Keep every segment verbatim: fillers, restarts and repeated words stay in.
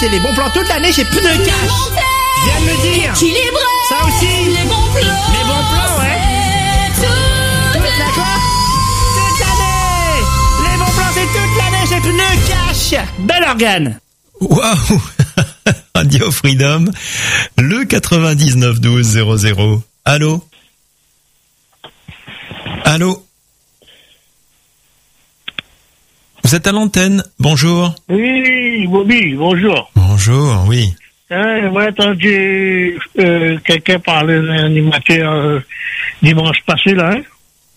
c'est les bons plans toute l'année chez Pneu Cash. Viens de me dire. Équilibré. Ça aussi. Les bons plans. Les bons plans, ouais. Toute Toute la quoi? Toute l'année. Les bons plans, c'est toute l'année chez Pneu Cash. Bel organe. Waouh. Radio Freedom, le quatre-vingt-dix-neuf douze zéro zéro. Allô? Allô? Vous êtes à l'antenne, bonjour. Oui, Bobby, bonjour. Bonjour, oui. Hein, moi, j'ai entendu euh, quelqu'un parler d'un animateur euh, dimanche passé, là, hein,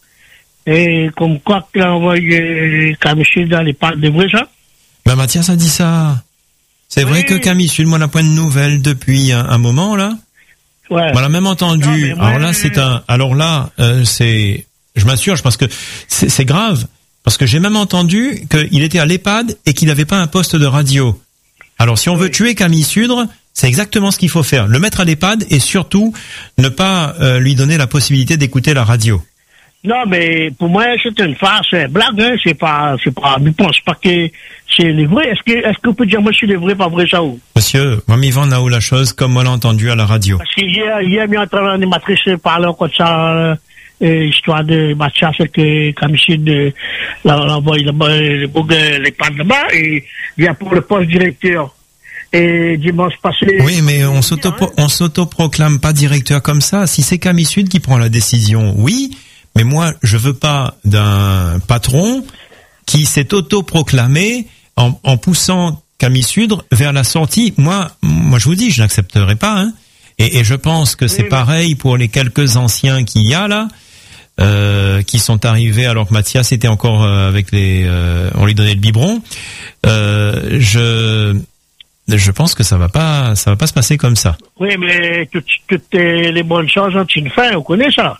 et comme quoi qu'il a envoyé Camille dans les parcs de vrai, ça. Ben Mathias a dit ça. C'est Oui. vrai que Camille Sud, moi, n'a point de nouvelles depuis un, un moment, là. Ouais. On l'a même entendu. Non, mais moi, alors là, c'est un. Alors là, euh, c'est. Je m'assure, parce que c'est, c'est grave, parce que j'ai même entendu qu'il était à l'EHPAD et qu'il n'avait pas un poste de radio. Alors, si on veut Oui. tuer Camille Sudre, c'est exactement ce qu'il faut faire. Le mettre à l'EHPAD et surtout ne pas euh, lui donner la possibilité d'écouter la radio. Non, mais pour moi, c'est une farce, c'est une blague, hein, c'est pas, c'est pas, je pense pas que c'est les vrais. Est-ce que, est-ce que vous pouvez dire, moi, c'est les vrais, pas vrai, ça, ou? Monsieur, moi, m'y vend où la chose, comme on l'a entendu à la radio. Parce qu'hier, hier, il y a une animatrice parler comme ça, euh, histoire de Mathias, c'est que Camille de l'envoie là-bas, les pattes là-bas, et il y a pour le poste directeur. Et dimanche passé. Oui, mais on s'auto, on s'autoproclame pas directeur comme ça. Si c'est Camille Sud qui prend la décision, oui. Mais moi, je veux pas d'un patron qui s'est autoproclamé en, en poussant Camille Sudre vers la sortie. Moi, moi, je vous dis, je n'accepterai pas. Hein. Et, et je pense que c'est oui, pareil pour les quelques anciens qu'il y a là, euh, qui sont arrivés alors que Mathias était encore euh, avec les, euh, on lui donnait le biberon. Euh, je Je pense que ça va pas, ça va pas se passer comme ça. Oui, mais toutes, toutes les bonnes choses ont une fin, on connaît ça.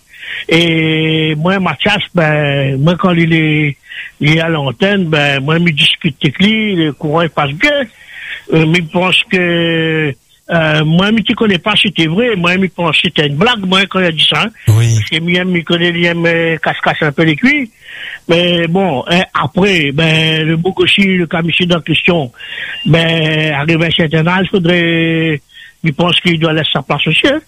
Et moi, Mathias, ben, moi, quand il est, il est à l'antenne, ben, moi, je discute avec lui, le courant, il passe bien. Euh, mais je pense que, euh, moi, je ne connais pas si c'était vrai. Moi, je pense que c'était une blague, moi, quand il a dit ça. Hein. Oui. Parce que moi, je connais, il me casse-casse un peu les cuits. Mais bon, hein, après, ben, le beau aussi, le commissaire en question, ben, arrivé à un certain âge, il faudrait, je pense qu'il doit laisser sa place aussi, hein.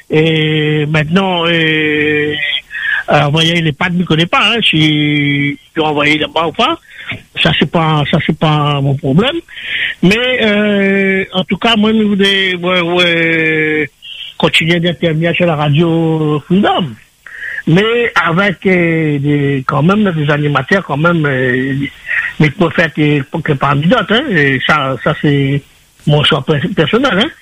Et maintenant, euh, envoyer les pattes, je ne connais pas, hein, si il doit envoyer là-bas ou pas. Ça, c'est pas, ça, c'est pas mon problème. Mais, euh, en tout cas, moi, je voudrais, ouais, ouais, continuer d'intervenir sur la radio Freedom. Mais avec euh, des, quand même des animateurs quand même euh, mais pour faire que, que pas anecdote, hein, et ça ça c'est mon choix personnel, hein.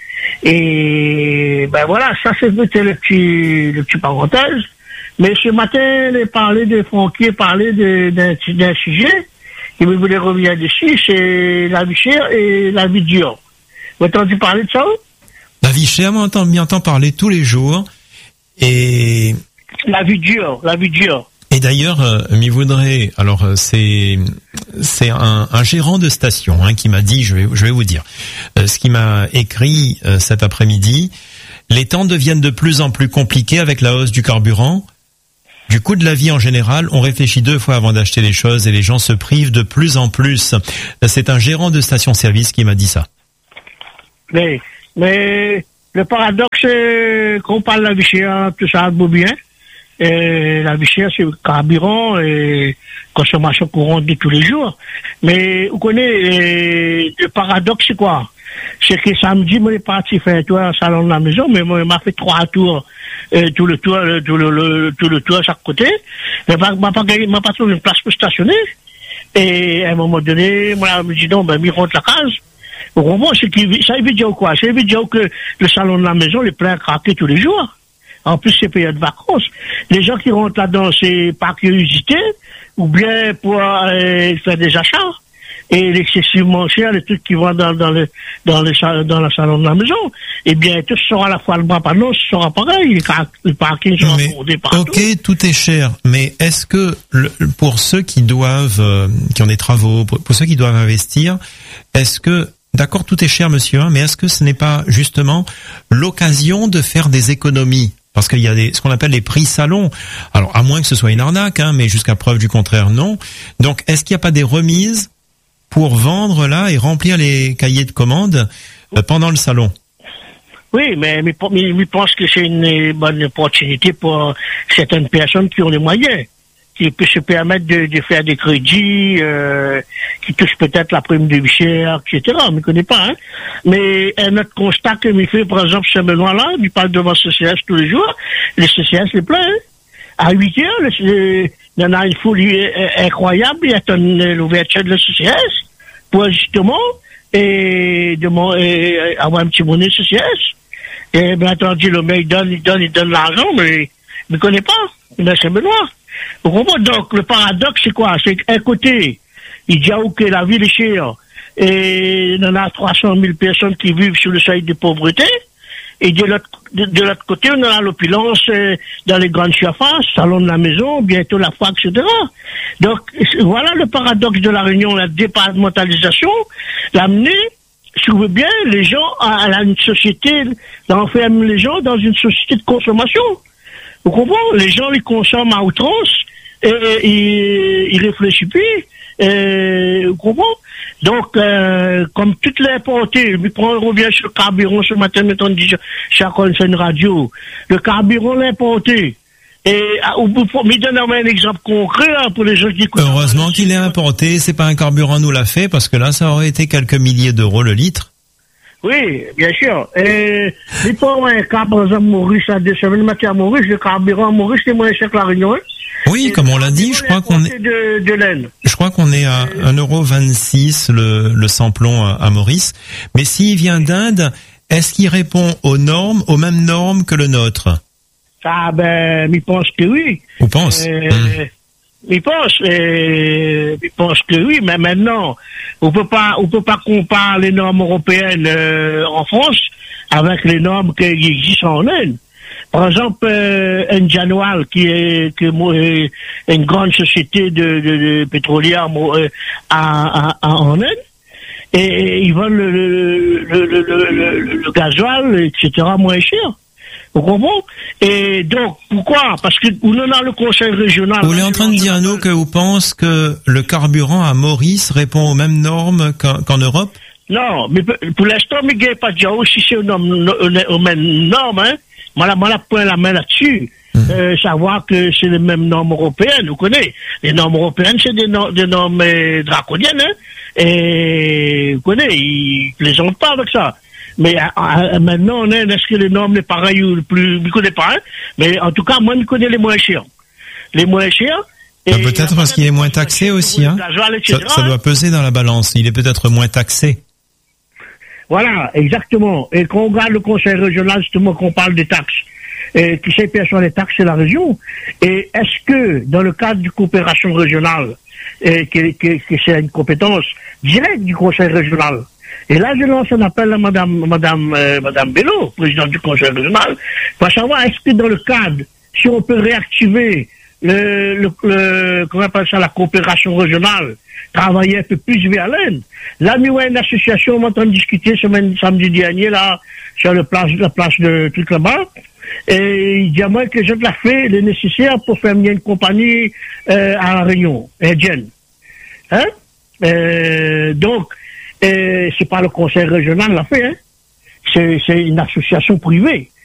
Et ben voilà, ça c'est le petit le petit parenthèse. Mais ce matin, il parlait de Francky, parlait de, d'un, d'un sujet qui me voulait revenir dessus, c'est la vie chère et la vie dure. Vous avez entendu parler de ça? La vie chère, on entend bien entend parler tous les jours. Et La vie dure, la vie dure. Et d'ailleurs, euh, m'y voudrait. Alors, euh, c'est c'est un, un gérant de station hein, qui m'a dit, je vais je vais vous dire, euh, ce qui m'a écrit euh, cet après-midi. Les temps deviennent de plus en plus compliqués avec la hausse du carburant, du coût de la vie en général. On réfléchit deux fois avant d'acheter les choses et les gens se privent de plus en plus. C'est un gérant de station-service qui m'a dit ça. Mais mais le paradoxe, c'est qu'on parle de la vie chère, tout ça beau bien. Et la vie chère, c'est le carburant et consommation courante de tous les jours. Mais vous connaissez, le paradoxe, c'est quoi? C'est que samedi, moi, je suis parti faire un tour au salon de la maison, mais moi, je m'a fait trois tours, euh, tout le tour, euh, tout le, le, tout le tour à chaque côté. Mais je m'a pas gagné, m'a pas trouvé une place pour stationner. Et à un moment donné, moi, je me dis non, ben, je rentre la case. Au moment, c'est qu'il, ça veut dire quoi? Ça veut dire que le salon de la maison, est plein à craquer tous les jours. En plus, c'est période de vacances. Les gens qui rentrent là-dedans, c'est par curiosité, ou bien pour euh, faire des achats. Et l'excessivement cher, les trucs qui vont dans, dans le, dans le, dans le salon de la maison, eh bien, tout sera à la fois le bas panneau, ce sera pareil. Les, les parkings seront accordés partout. Ok, tout est cher. Mais est-ce que, le, pour ceux qui doivent, euh, qui ont des travaux, pour, pour ceux qui doivent investir, est-ce que, d'accord, tout est cher, monsieur, hein, mais est-ce que ce n'est pas justement l'occasion de faire des économies? Parce qu'il y a des, ce qu'on appelle les prix salons. Alors, à moins que ce soit une arnaque, hein, mais jusqu'à preuve du contraire, non. Donc, est-ce qu'il n'y a pas des remises pour vendre là et remplir les cahiers de commandes euh, pendant le salon. Oui, mais je pense que c'est une bonne opportunité pour certaines personnes qui ont les moyens, qui peuvent se permettre de, de faire des crédits, euh, qui touchent peut-être la prime de vie chère, et cetera. On ne connaît pas, hein. Mais un autre constat que me fait, par exemple, ce Benoît-là, il parle devant C C S tous les jours, le C C S est plein, hein. À huit heures, le, le, il y en a une folie incroyable, il y a l'ouverture de le C C S, pour justement, et, de mon, et avoir un petit monnaie C C S. Et bien entendu, le mec donne, il donne, il donne l'argent, mais il ne connaît pas. Mais c'est Benoît. Vous comprenez? Donc, le paradoxe, c'est quoi? C'est qu'un côté, il dit que la ville est chère, et il y en a trois cent mille personnes qui vivent sur le seuil de pauvreté, et de l'autre, de, de l'autre côté, on a l'opulence euh, dans les grandes surfaces, salon de la maison, bientôt la fac, et cetera. Donc, voilà le paradoxe de la Réunion, la départementalisation, l'amener, si vous voulez bien, les gens à, à une société, d'enfermer les gens dans une société de consommation. Vous comprenez? Les gens, ils consomment à outrance, et ils, ils réfléchissent plus, et, vous comprenez? Donc, euh, comme toutes les portées, on revient sur le carburant ce matin, mettons, on dit, chacun fait une radio, le carburant l'importé. Et, mais donne-moi un exemple concret, hein, pour les gens qui écoutent. Heureusement qu'il est importé, c'est pas un carburant nous l'a fait, parce que là, ça aurait été quelques milliers d'euros le litre. Oui, bien sûr. Et, mais pour un cas, par exemple, Maurice, à deux semaines, matière Maurice, le carburant à Maurice, c'est moins cher que la Réunion, hein. Oui, et comme on l'a dit, je crois qu'on est, de, de laine. Je crois qu'on est à un euro vingt-six le, le samplon à, à Maurice. Mais s'il vient d'Inde, est-ce qu'il répond aux normes, aux mêmes normes que le nôtre? Ah, ben, je pense que oui. Vous pensez? Euh, mmh. Je pense, euh, je pense que oui, mais maintenant, on peut pas, on peut pas comparer les normes européennes euh, en France avec les normes qui existent en Inde. Par exemple, euh, Indian Oil, qui est, qui est une grande société de, de, de pétrolière euh, à, à, à, en Inde, et, et ils vendent le, le, le, le, le, le gasoil, et cetera, moins cher. Vous comprenez? Et donc, pourquoi? Parce que nous avons le conseil régional. Vous êtes en train de dire à nous que vous pensez que le carburant à Maurice répond aux mêmes normes qu'en, qu'en Europe? Non, mais pour l'instant, je ne pas dire aussi c'est aux mêmes normes, hein. Moi, là, moi, là, point la main là-dessus. Mmh. Euh, savoir que c'est les mêmes normes européennes, vous connaissez. Les normes européennes, c'est des, no- des normes euh, draconiennes, hein. Et, vous connaissez, ils plaisantent pas avec ça. Mais euh, maintenant, on est, est-ce que les normes sont pareilles ou plus, je ne connais pas, hein. Mais en tout cas, moi, je connais les moins chers. Les moins chers. Et peut-être parce qu'il est moins taxé aussi, hein. Ça, ça doit peser dans la balance. Il est peut-être moins taxé. Voilà, exactement. Et quand on regarde le conseil régional, justement, qu'on parle des taxes, et qui sait payer sur les taxes, c'est la région. Et est-ce que, dans le cadre du coopération régionale, et que, que, que c'est une compétence directe du conseil régional, et là, je lance un appel à madame, madame, euh, madame Bello, présidente du conseil régional, pour savoir est-ce que dans le cadre, si on peut réactiver le, le, le comment on appelle ça, la coopération régionale, travailler un peu plus vers l'Inde. Là, nous avons une association, on m'entend discuter semaine, samedi dernier, là, sur le place, la place de truc là-bas. Et il dit à moi que je l'ai fait le nécessaire pour faire venir une compagnie, euh, à la Réunion, indienne. Hein? Euh, donc, euh, c'est pas le conseil régional l'a fait, hein? C'est, c'est une association privée.